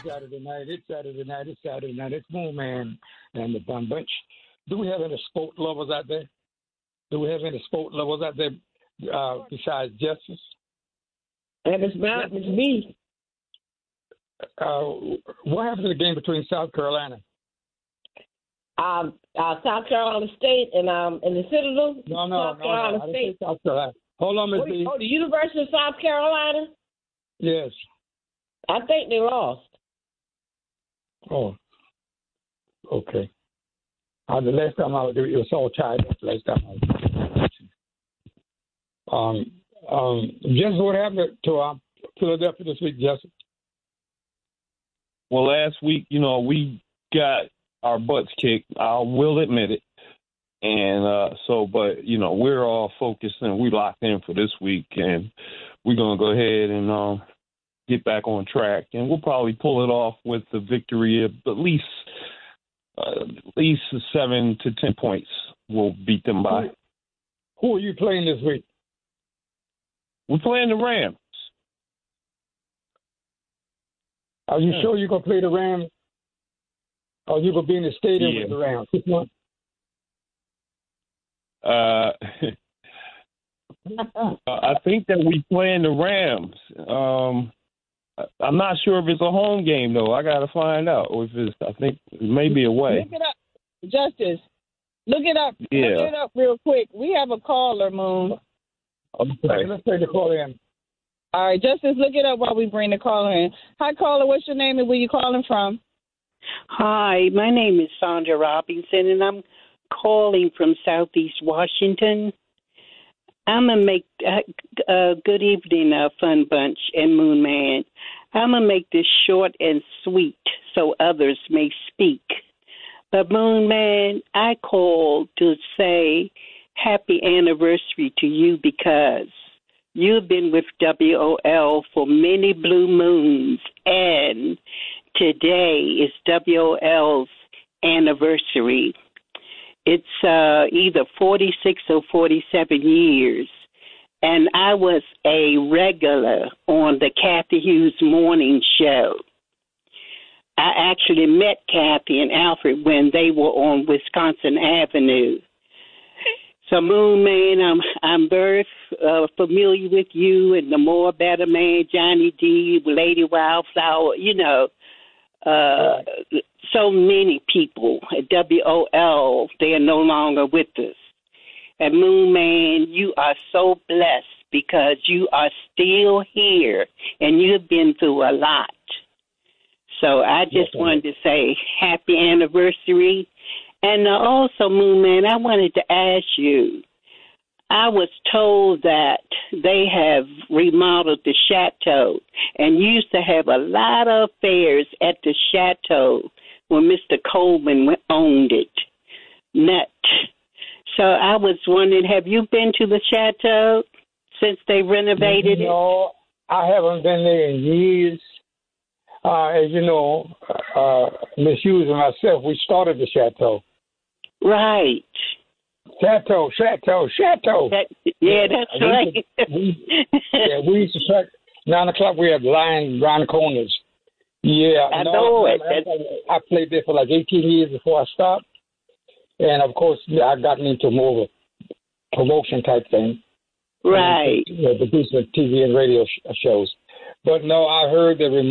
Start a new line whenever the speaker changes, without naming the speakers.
Saturday night. It's Saturday night. It's Saturday night. It's Moon Man and the Bun Bunch. Do we have any sport lovers out there? Do we have any sport lovers out there besides Justice?
And it's not me.
What happened to the game between South Carolina?
South Carolina State and the Citadel.
No,
South Carolina State.
South Carolina. Hold on, Miss B.
The University of South Carolina.
Yes.
I think they lost.
Oh. Okay. The last time it was all tied up. Last time Just what happened to Philadelphia this week, Justin?
Well, last week, we got our butts kicked. I will admit it. And but we're all focused and we locked in for this week, and we're going to go ahead and get back on track. And we'll probably pull it off with the victory of at least 7 to 10 points. We'll beat them by.
Who are you playing this week?
We're playing the Rams.
Are you sure you're going to play the Rams? Or you going to be in the stadium with the Rams? Which one?
I think that we playing the Rams. I'm not sure if it's a home game, though. I got to find out. Or if it's, I think it may be away.
Look it up. Justice, look it up.
Yeah.
Look it up real quick. We have a caller, Moon.
Okay, let's take the call in.
All right, Justice, look it up while we bring the caller in. Hi, caller. What's your name and where you calling from?
Hi, my name is Sandra Robinson, and I'm calling from Southeast Washington. I'm going to make good evening, Fun Bunch and Moon Man. I'm going to make this short and sweet so others may speak. But Moon Man, I called to say happy anniversary to you because you've been with WOL for many blue moons, and today is WOL's anniversary. It's either 46 or 47 years, and I was a regular on the Kathy Hughes morning show. I actually met Kathy and Alfred when they were on Wisconsin Avenue. So, Moon Man, I'm very familiar with you and the More Better Man, Johnny D, Lady Wildflower, so many people at WOL, they are no longer with us. And Moon Man, you are so blessed because you are still here and you've been through a lot. So I just wanted to say happy anniversary. And also, Moon Man, I wanted to ask you, I was told that they have remodeled the Chateau and used to have a lot of affairs at the Chateau when Mr. Coleman owned it. So I was wondering, have you been to the Chateau since they renovated it?
No, I haven't been there in years. As you know, Miss Hughes and myself, we started the Chateau.
Right.
Chateau.
Yeah, that's right.
We used to start 9 o'clock. We had lines around the corners. Yeah,
I know it.
I played there for like 18 years before I stopped, and of course I got into more of a promotion type thing.
Right.
Producing TV and radio shows. But no, I heard that